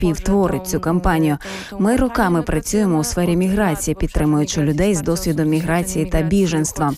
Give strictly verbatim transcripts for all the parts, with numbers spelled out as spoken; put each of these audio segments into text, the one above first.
співтворить цю кампанію. Ми роками працюємо у сфері міграції, підтримуючи людей з досвідом міграції та біженства.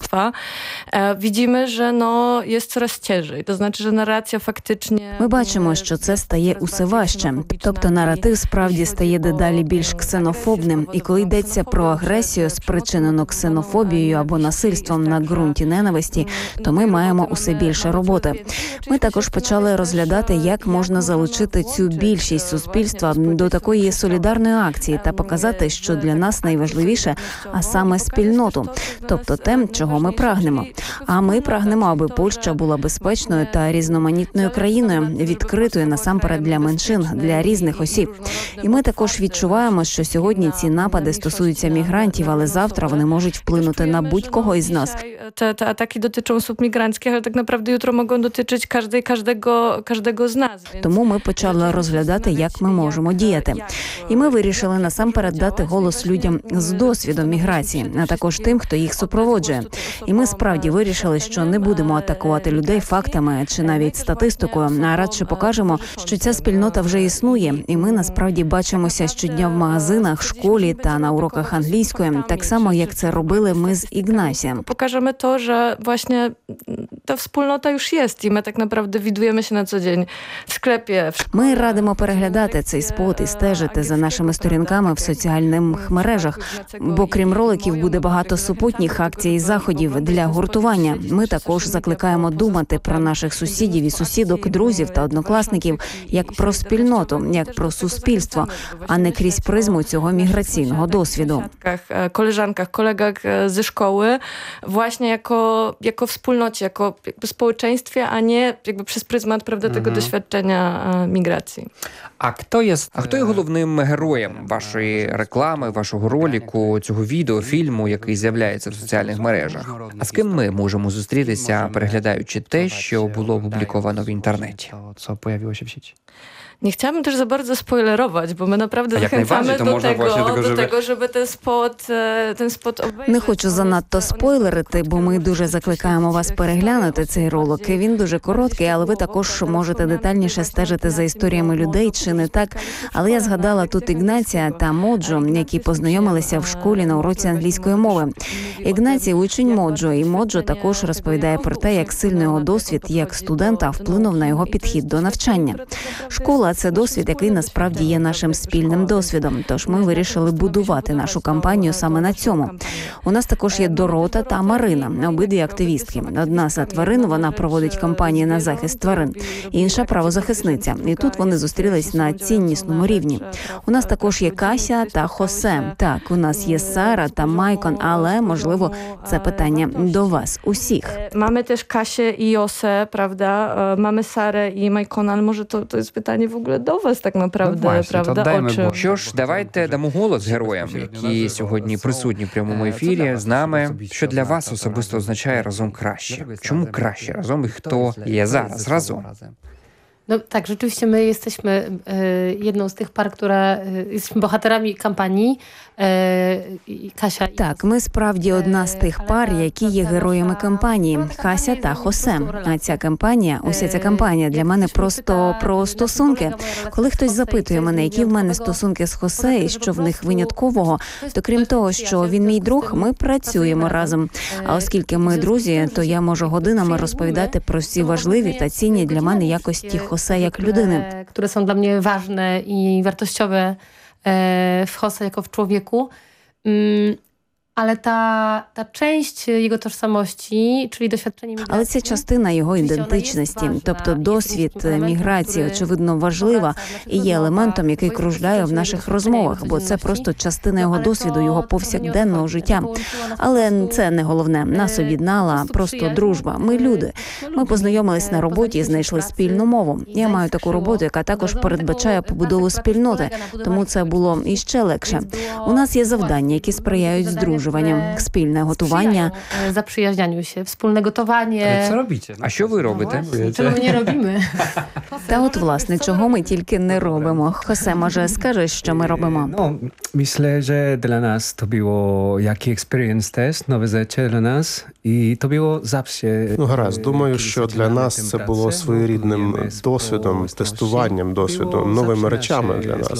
Widzimy, że no jest coraz ciężej. To znaczy, że narracja faktycznie... Ми бачимо, що це стає усе важче. Тобто наратив справді стає дедалі більш ксенофобним. І коли йдеться про агресію, спричинену ксенофобією або насильством на ґрунті ненависті, то ми маємо усе більше роботи. Ми також почали розглядати, як можна залучити цю більшість суспільства до такої солідарної акції та показати, що для нас найважливіше, а саме спільноту, тобто те, чого ми прагнемо. А ми прагнемо, аби Польща була безпечною та різноманітною країною, відкритою насамперед для меншин, для різних осіб. І ми також відчуваємо, що сьогодні ці напади стосуються мігрантів, але завтра вони можуть вплинути на будь-кого із нас. Te, te ataki dotyczą osób migranckich, ale tak naprawdę jutro mogą dotyczyć każdej, każdego, każdego z nas. Тому ми почали розглядати, як ми можемо діяти. І ми вирішили насамперед дати голос людям з досвідом міграції, а також тим, хто їх супроводжує. І ми справді вирішили, що не будемо атакувати людей фактами чи навіть статистикою, а радше покажемо, що ця спільнота вже існує, і ми насправді бачимося щодня в магазинах, школі та на уроках англійської, так само, як це робили ми з Ігнасієм. Pokażemy to, że właśnie ta wspólnota już jest i my tak naprawdę widujemy się na co dzień w sklepie. Ми радимо переглядати цей спот і стежити за нашими сторінками в соціальних мережах, бо крім роликів буде багато супутніх акцій і заходів для гуртування. Ми також закликаємо думати про наших сусідів і сусідок, друзів та однокласників як про спільноту, як про суспільство, а не крізь призму цього міграційного досвіду. Koleżankach, kolegach ze szkoły właśnie jako, jako wspólnocie, jako jakby społeczeństwie, a nie jakby przez pryzmat, prawda, tego Mhm. doświadczenia migracji. А хто є, а хто є головним героєм вашої реклами, вашого роліку, цього відео, фільму, який з'являється в соціальних мережах? А з ким ми можемо зустрітися, переглядаючи те, що було опубліковано в інтернеті? Co pojawiło się w sieci. Nie chciałabym też za bardzo spoilerować, bo my naprawdę A jak zachęcamy najbardziej, to do, można tego, właśnie tego, do żeby- tego, żeby ten spot, e, ten spot obejrzeć. Не хочу занадто спойлерити, бо ми дуже закликаємо вас переглянути цей ролик. Він дуже короткий, але ви також можете детальніше стежити за історіями людей, чи не так. Але я згадала тут Ігнація та Моджо, які познайомилися в школі на уроці англійської мови. Ігнацій – учень Моджо, і Моджо також розповідає про те, як сильно його досвід як студента вплинув на його підхід до навчання. Школа – це досвід, який насправді є нашим спільним досвідом, тож ми вирішили будувати нашу кампанію саме на цьому. У нас також є Дорота та Марина, обидві активістки. Одна за тварин, вона проводить кампанії на захист тварин, інша – правозахисниця. І тут вони зустрілись на ціннісному рівні. У нас також є Кася та Хосе. Так, у нас є Сара та Майкон, але, можливо, це питання до вас усіх. Mamy też Kasię i Josę, prawda? E, Mamy Sarę i Majkona, ale może to, to jest pytanie w ogóle do was tak naprawdę, No właśnie, to prawda? dajmy O czym? Bogu. Що ж, давайте дамо голос героям, які сьогодні присутні в прямому ефірі, з нами. Що для вас особисто означає разом краще? Чому краще разом і хто є зараз разом? No tak, rzeczywiście my jesteśmy e, jedną z tych par, która e, jesteśmy bohaterami kampanii. E, i Kasia. Так, ми справді одна з тих пар, які є героями кампанії – Хася та Хосе. А ця кампанія, уся ця кампанія для мене просто про стосунки. Коли хтось запитує мене, які в мене стосунки з Хосе і що в них виняткового, то крім того, що він мій друг, ми працюємо разом. А оскільки ми друзі, то я можу годинами розповідати про всі важливі та цінні для мене якості Хосе як людини. Które są dla mnie ważne i wartościowe e, w Jose jako w człowieku. Mm, Ale ta, ta część jego tożsamości, czyli doświadczenie migracji... Але це частина його ідентичності, тобто досвід міграції, очевидно, важлива і є елементом, який кружляє в наших розмовах, бо це просто частина його досвіду, його повсякденного життя. Але це не головне. Нас об'єднала просто дружба. Ми люди. Ми познайомились на роботі і знайшли спільну мову. Я маю таку роботу, яка також передбачає побудову спільноти, тому це було іще легше. У нас є завдання, які сприяють здружбі. Спільне готування. Zaprzyjaźnianiu się, wspólne gotowanie. Ale co robicie? А що ви робите? Czego my nie robimy? Та от, власне, чого ми тільки не робимо. Хосе, може, скажеш, що ми робимо? No, myślę, że dla nas to było jaki experience też, nowe życie dla nas і to було завжди. Ну, гаразд, думаю, що для нас це було своєрідним досвідом, тестуванням досвіду, новими речами для нас.